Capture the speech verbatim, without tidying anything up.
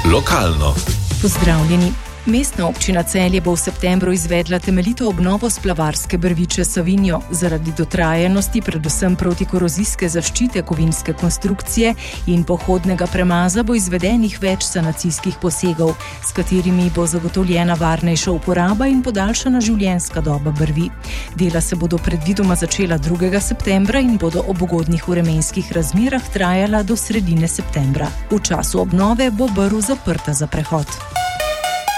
Lokalno. Pozdravljeni. Mestna občina Celje bo v septembru izvedla temeljito obnovo splavarske brviče Savinjo. Zaradi dotrajanosti, predvsem protikorozijske zaščite kovinske konstrukcije in pohodnega premaza bo izvedenih več sanacijskih posegov, s katerimi bo zagotovljena varnejša uporaba in podaljšana življenjska doba brvi. Dela se bodo predvidoma začela drugega septembra in bodo ob ugodnih vremenskih razmerah trajala do sredine septembra. V času obnove bo brv zaprta za prehod.